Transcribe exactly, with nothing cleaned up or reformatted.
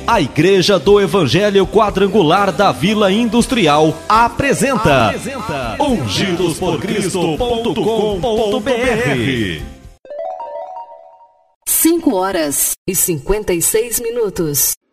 A Igreja do Evangelho Quadrangular da Vila Industrial apresenta, apresenta ungidos por cristo ponto com ponto br. cinco horas e cinquenta e seis minutos.